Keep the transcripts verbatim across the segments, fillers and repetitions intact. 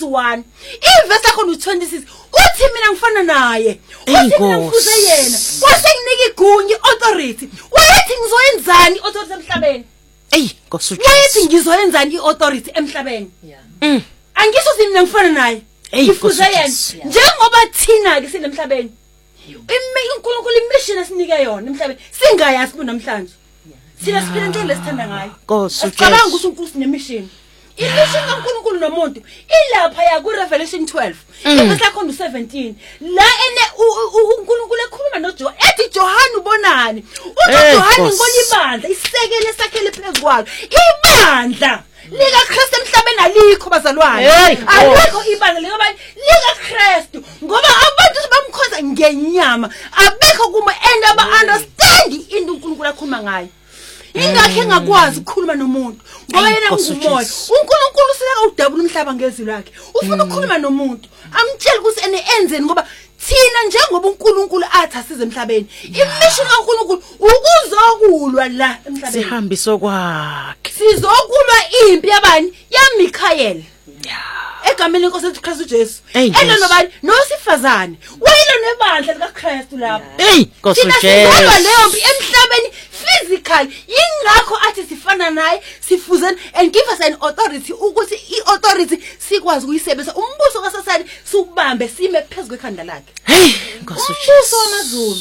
one ivesi yakho no twenty-six uthi mina ngifana naye uthi mina ngifuze yena wasenginika igunya authority wayethi ngizoyenzani authority emhlabeni Ey Nkosi wayethi ngizoyenzani iauthority emhlabeni mm angisho mina ngifana naye ngifuze yena njengoba thina ke sinemhlabeni uNkulunkulu imission esinika yona emhlabeni singayazi kunamhlanje sina siphila into lesithanda ngayo Nkosi cabanga ukuthi uNkulunkulu sinemission imission kaNkulunkulu nomuntu ilapha ya ku Revelation twelve ivesi yakho no seventeen la ene uNkulunkulu ekhuluma noJohn ethi John ubonani uthi John ngibona ibandla isekele sakhele phezulu ibandla lika Christ emhlabeni alikho bazalwane alikho ibandla lika lika Christ ngoba abantu bamkhonza ngenyama abekho kuma and aba understand into uNkulunkulu akhuluma ngayo ingakhe ngakwazi ukukhuluma nomuntu ngoba yena ngumoya uNkulunkulu sika udabula umhlaba ngezwi lakhe ufuna ukukhuluma nomuntu amtshela ukuthi ene enzeni ngoba thina njengoba uNkulunkulu athi asize emhlabeni imission kaNkulunkulu ukuzokulwa la emhlabeni sihambiso kwakhe sizokulwa impi yabani yaMichael egameni lenkosi ethu Kristu Jesu ena nobani nosifazane wayelo nebandla lika Kristu lapha hey Nkosi Jesu sina leyo mpi emhlabeni physical ingakho athi sifana naye sifuzeni and give us an authority ukuthi iauthority sikwazi ukuyisebenzisa umbuso kaSathane sikubambe sime phezulu ekhanda lakhe hey Nkosi Jesu umbuso wamazulu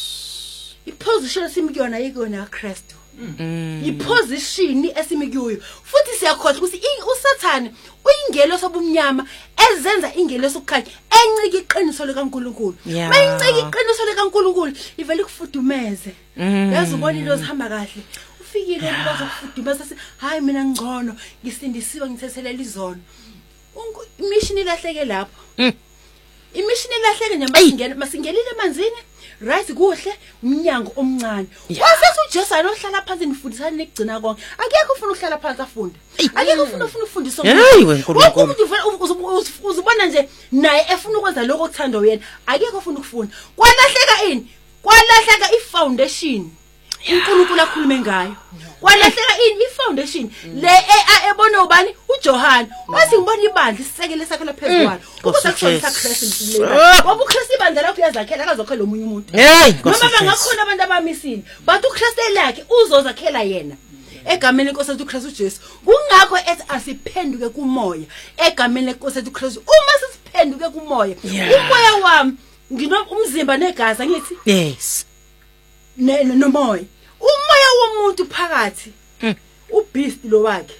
iposition esimikuyona yikona yaKristu iposition esimikuyo futhi siyakhohlwa ukuthi uSathane uyingelo sobumnyama ezenza ingelo sokukhanya encike iqiniso likaNkulunkulu mayincike iqiniso likaNkulunkulu ivele ikufudumeze yazi ubona into zihamba kahle ufikile ukwazi ukufudumeza sithi hayi mina ngcono ngisindisiwe ngithethelele izono imission ilahleke lapho imission ilahleke nje masingena masingelile emanzini right kuhle umnyango omncane wasethi uJesu anohlala phansi nifundisana nekugcina konke akekho ufuna ukuhlala phansi afunde akekho ufuna ufuna ufundisa umuntu uzubona nje naye efuna ukwenza lokho okuthanda wena akekho ufuna ukufunda kwalahleka ini kwalahleka ifoundation uNkulunkulu akhulume ngayo kwalahleka ini ifoundation le ebona ubani uJohn wathi ngibona ibandla isekele sakhe laphezulu ukuthi akushonisa Kristu msilela ngoba uKristu ibandla lakho uyazakhela akazokhela omunye umuntu noma bangakhona abantu abamisile bathi uKristu elakhe uzozakhela yena egameni lenkosi ethu Kristu Jesu kungakho ethi asiphenduke kumoya egameni lenkosi ethu Kristu uma sisiphenduke kumoya umoya wami nginomzimba negazi angithi yes nomoya umoya womuntu phakathi ubeast lo wakhe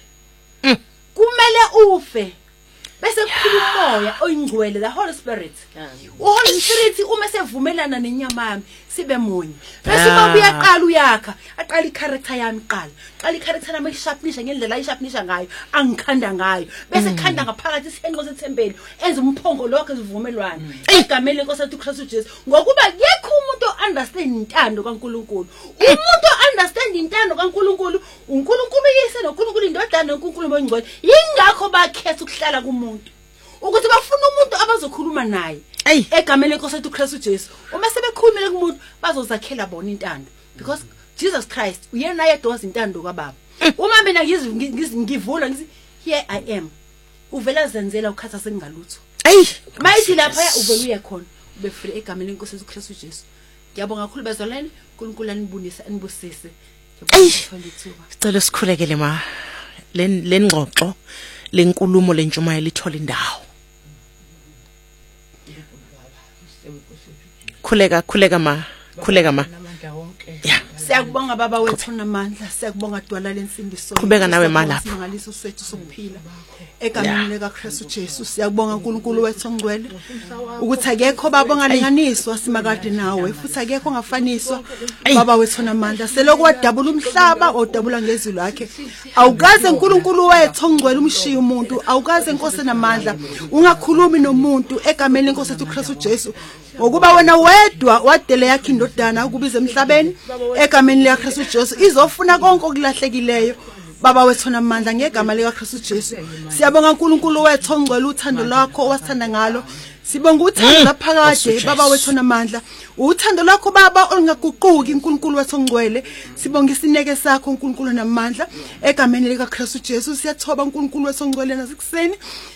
kumele ufe bese kuphila umoya oyingcwele the Holy Spirit uHoly Spirit uma sevumelana nenyama yami sibe munye bese babuya qala uyakha aqala icharacter yami qala qala icharacter yami isharpnisha ngendlela ayisharpnisha ngayo angikhanda ngayo bese khanda ngaphakathi isenqoze ethembeni enza umphongo lokho ezivumelwana egameni lenkosi ethu Kristu Jesu ngokuba yekho umuntu understand intando kaNkulunkulu umuntu understand intando kaNkulunkulu uNkulunkulu yise noNkulunkulu indodana noNkulunkulu oyingcwele ingakho bakhetha ukuhlala kumuntu ukuthi bafuna umuntu abazokhuluma naye egameni lenkosi ethu Kristu Jesu uma sebekhulumile kumuntu bazozakhela bona intando because Jesus Christ uyena yedwa intando kaBaba uma mina ngivula ngithi here I am uvela zenzela ukhatha sengalutho hey mayithi lapha uvela uye khona ube free egameni lenkosi ethu Kristu Jesu ngiyabonga kakhulu bezalwane uNkulunkulu anibunisa anibusise sicela sikhulekele ma lengxoxo lenkulumo lentshumayelo lithola indawo khuleka khuleka ma khuleka ma yeah siyakubonga baba wethu namandla siyakubonga dwala lensindiso qhubeka nawe malapha ngaliso sethu sokuphila egameni lika Kristu Jesu siyakubonga uNkulunkulu wethu ongcwele ukuthi akekho baba ongalinganiswa simakade nawe futhi akekho ongafaniswa baba wethu namandla seloko wadabula umhlaba odabula ngezwi lakhe awukaze uNkulunkulu wethu ongcwele umshiya umuntu awukaze inkosi namandla ungakhulumi nomuntu egameni lenkosi ethu Kristu Jesu ngokuba wena wedwa wadele yakhe indodana ukubiza emhlabeni egameni lika Kristu Jesu izofuna konke okulahlekileyo baba wethu namandla ngegama lika Kristu Jesu siyabonga uNkulunkulu wethu ongcwele uthando lwakho wasithanda ngalo sibonga uthando laphakade baba wethu namandla uthando lwakho baba olungaguquki uNkulunkulu wethu ongcwele sibonga isineke sakho uNkulunkulu namandla egameni lika Kristu Jesu siyathoba uNkulunkulu wethu ongcwele nasikuseni